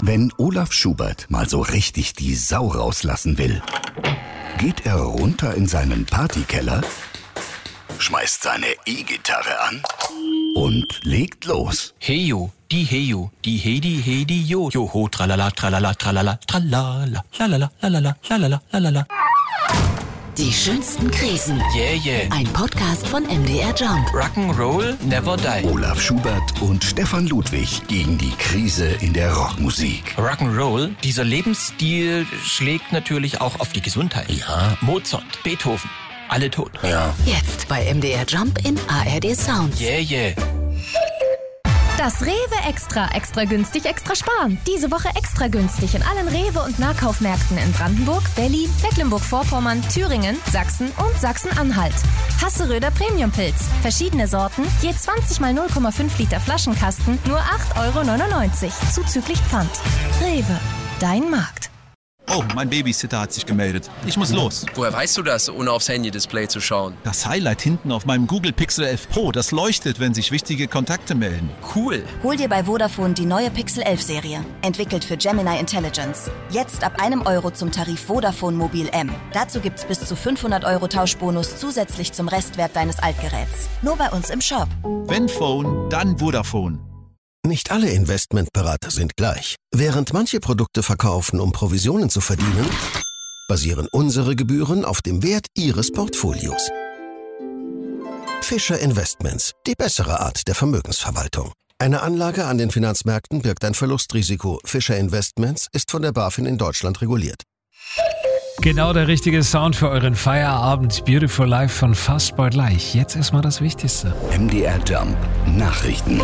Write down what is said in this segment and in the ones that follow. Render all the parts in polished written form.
Wenn Olaf Schubert mal so richtig die Sau rauslassen will, geht er runter in seinen Partykeller, schmeißt seine E-Gitarre an und legt los. Heyo, die hedi, jo. Joho, tralala, tralala, tralala, tralala, lalala, lalala, lalala, lalala. Die schönsten Krisen. Yeah. Ein Podcast von MDR Jump. Rock'n'Roll never die. Olaf Schubert und Stefan Ludwig gegen die Krise in der Rockmusik. Rock'n'Roll, dieser Lebensstil schlägt natürlich auch auf die Gesundheit. Ja. Mozart, Beethoven, alle tot. Ja. Jetzt bei MDR Jump in ARD Sounds. Yeah. Das Rewe extra günstig, extra sparen. Diese Woche extra günstig in allen Rewe- und Nahkaufmärkten in Brandenburg, Berlin, Mecklenburg-Vorpommern, Thüringen, Sachsen und Sachsen-Anhalt. Hasseröder Premiumpilz. Verschiedene Sorten, je 20 mal 0,5 Liter Flaschenkasten, nur 8,99 € zuzüglich Pfand. Rewe, dein Markt. Oh, mein Babysitter hat sich gemeldet. Ich muss los. Woher weißt du das, ohne aufs Handy-Display zu schauen? Das Highlight hinten auf meinem Google Pixel 11 Pro, das leuchtet, wenn sich wichtige Kontakte melden. Cool. Hol dir bei Vodafone die neue Pixel 11 Serie. Entwickelt für Gemini Intelligence. Jetzt ab €1 zum Tarif Vodafone Mobil M. Dazu gibt's bis zu 500 € Tauschbonus zusätzlich zum Restwert deines Altgeräts. Nur bei uns im Shop. Wenn Phone, dann Vodafone. Nicht alle Investmentberater sind gleich. Während manche Produkte verkaufen, um Provisionen zu verdienen, basieren unsere Gebühren auf dem Wert Ihres Portfolios. Fischer Investments, die bessere Art der Vermögensverwaltung. Eine Anlage an den Finanzmärkten birgt ein Verlustrisiko. Fischer Investments ist von der BaFin in Deutschland reguliert. Genau der richtige Sound für euren Feierabend. Beautiful Life von Fastboy Gleich. Jetzt erstmal das Wichtigste. MDR Jump Nachrichten.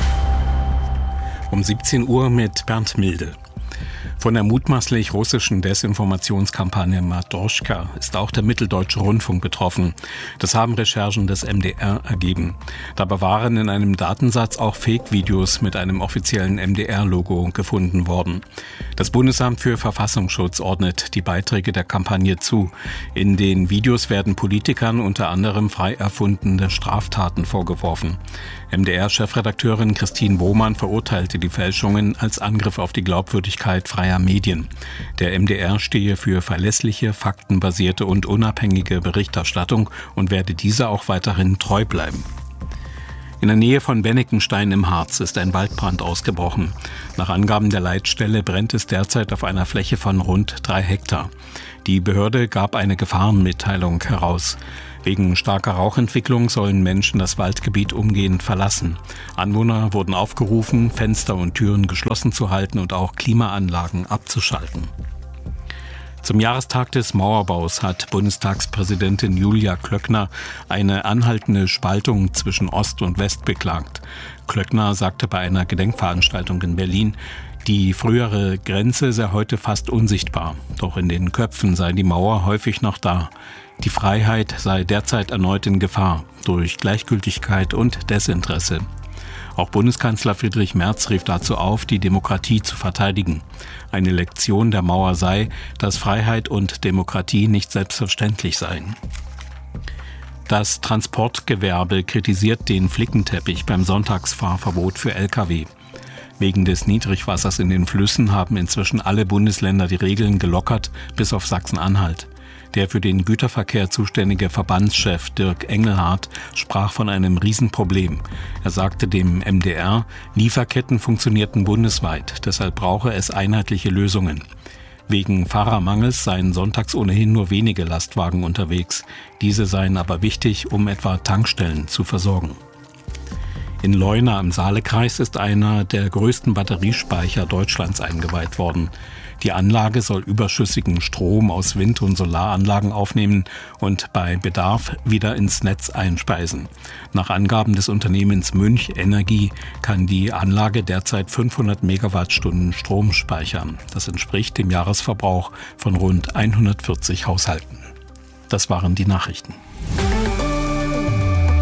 Um 17 Uhr mit Bernd Milde. Von der mutmaßlich russischen Desinformationskampagne Matroschka ist auch der Mitteldeutsche Rundfunk betroffen. Das haben Recherchen des MDR ergeben. Dabei waren in einem Datensatz auch Fake-Videos mit einem offiziellen MDR-Logo gefunden worden. Das Bundesamt für Verfassungsschutz ordnet die Beiträge der Kampagne zu. In den Videos werden Politikern unter anderem frei erfundene Straftaten vorgeworfen. MDR-Chefredakteurin Christine Bohmann verurteilte die Fälschungen als Angriff auf die Glaubwürdigkeit freier Medien. Der MDR stehe für verlässliche, faktenbasierte und unabhängige Berichterstattung und werde dieser auch weiterhin treu bleiben. In der Nähe von Benneckenstein im Harz ist ein Waldbrand ausgebrochen. Nach Angaben der Leitstelle brennt es derzeit auf einer Fläche von rund 3 Hektar. Die Behörde gab eine Gefahrenmitteilung heraus. Wegen starker Rauchentwicklung sollen Menschen das Waldgebiet umgehend verlassen. Anwohner wurden aufgerufen, Fenster und Türen geschlossen zu halten und auch Klimaanlagen abzuschalten. Zum Jahrestag des Mauerbaus hat Bundestagspräsidentin Julia Klöckner eine anhaltende Spaltung zwischen Ost und West beklagt. Klöckner sagte bei einer Gedenkveranstaltung in Berlin, die frühere Grenze sei heute fast unsichtbar, doch in den Köpfen sei die Mauer häufig noch da. Die Freiheit sei derzeit erneut in Gefahr durch Gleichgültigkeit und Desinteresse. Auch Bundeskanzler Friedrich Merz rief dazu auf, die Demokratie zu verteidigen. Eine Lektion der Mauer sei, dass Freiheit und Demokratie nicht selbstverständlich seien. Das Transportgewerbe kritisiert den Flickenteppich beim Sonntagsfahrverbot für Lkw. Wegen des Niedrigwassers in den Flüssen haben inzwischen alle Bundesländer die Regeln gelockert, bis auf Sachsen-Anhalt. Der für den Güterverkehr zuständige Verbandschef Dirk Engelhardt sprach von einem Riesenproblem. Er sagte dem MDR, Lieferketten funktionierten bundesweit, deshalb brauche es einheitliche Lösungen. Wegen Fahrermangels seien sonntags ohnehin nur wenige Lastwagen unterwegs. Diese seien aber wichtig, um etwa Tankstellen zu versorgen. In Leuna im Saalekreis ist einer der größten Batteriespeicher Deutschlands eingeweiht worden. Die Anlage soll überschüssigen Strom aus Wind- und Solaranlagen aufnehmen und bei Bedarf wieder ins Netz einspeisen. Nach Angaben des Unternehmens Münch Energie kann die Anlage derzeit 500 Megawattstunden Strom speichern. Das entspricht dem Jahresverbrauch von rund 140 Haushalten. Das waren die Nachrichten.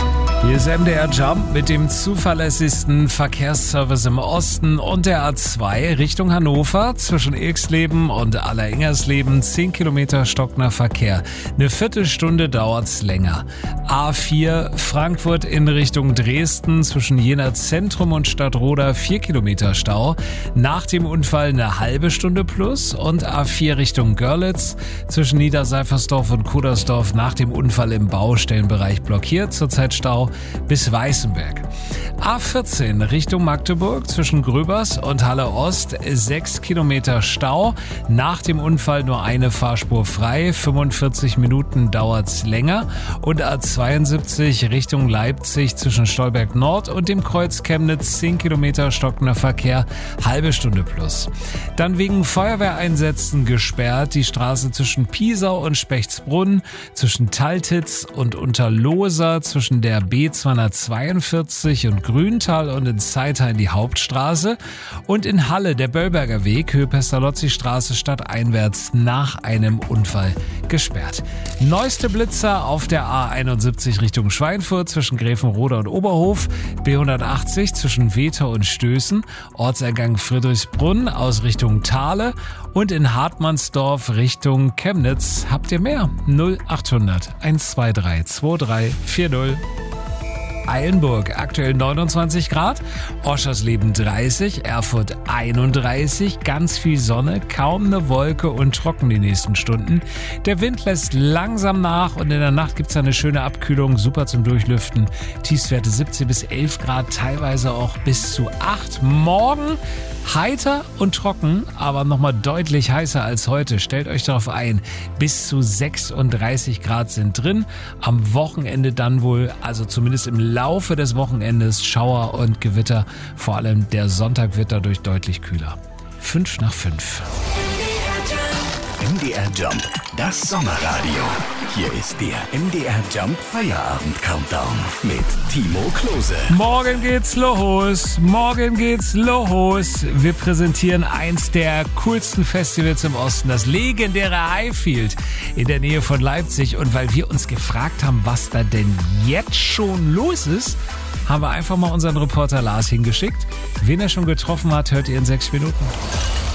Hier ist MDR Jump mit dem zuverlässigsten Verkehrsservice im Osten und der A2 Richtung Hannover zwischen Ilksleben und Alleringers-Leben 10 Kilometer stockender Verkehr. Eine Viertelstunde dauert's länger. A4 Frankfurt in Richtung Dresden zwischen Jena Zentrum und Stadtroda 4 Kilometer Stau. Nach dem Unfall eine halbe Stunde plus und A4 Richtung Görlitz zwischen Niederseifersdorf und Kudersdorf nach dem Unfall im Baustellenbereich blockiert. Zurzeit Stau bis Weißenberg. A14 Richtung Magdeburg zwischen Gröbers und Halle Ost 6 Kilometer Stau. Nach dem Unfall nur eine Fahrspur frei. 45 Minuten dauert's länger. Und A72 Richtung Leipzig zwischen Stolberg Nord und dem Kreuz Chemnitz 10 Kilometer stockender Verkehr. Halbe Stunde plus. Dann wegen Feuerwehreinsätzen gesperrt die Straße zwischen Piesau und Spechtsbrunn, zwischen Taltitz und Unterlohser, zwischen der B242 und Grüntal und in Zeithain die Hauptstraße und in Halle der Böllberger Weg, Höhe Pestalozzi-Straße stadteinwärts nach einem Unfall gesperrt. Neueste Blitzer auf der A71 Richtung Schweinfurt zwischen Gräfenrode und Oberhof, B180 zwischen Weter und Stößen, Ortseingang Friedrichsbrunn aus Richtung Thale und in Hartmannsdorf Richtung Chemnitz. Habt ihr mehr? 0800 123 2340. Eilenburg aktuell 29 Grad, Oschersleben 30, Erfurt 31, ganz viel Sonne, kaum eine Wolke und trocken die nächsten Stunden. Der Wind lässt langsam nach und in der Nacht gibt's eine schöne Abkühlung, super zum Durchlüften. Tiefstwerte 17 bis 11 Grad, teilweise auch bis zu 8. Morgen heiter und trocken, aber nochmal deutlich heißer als heute. Stellt euch darauf ein, bis zu 36 Grad sind drin. Am Wochenende dann wohl, also zumindest im Laufe des Wochenendes, Schauer und Gewitter. Vor allem der Sonntag wird dadurch deutlich kühler. 5 nach 5. MDR Jump, das Sommerradio. Hier ist der MDR Jump Feierabend Countdown mit Timo Klose. Morgen geht's los, morgen geht's los. Wir präsentieren eins der coolsten Festivals im Osten, das legendäre Highfield in der Nähe von Leipzig. Und weil wir uns gefragt haben, was da denn jetzt schon los ist, haben wir einfach mal unseren Reporter Lars hingeschickt. Wen er schon getroffen hat, hört ihr in 6 Minuten.